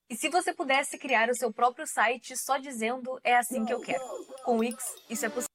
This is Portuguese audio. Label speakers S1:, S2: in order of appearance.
S1: E se você pudesse criar o seu próprio site só dizendo é assim que eu quero? Com o Wix, isso é possível.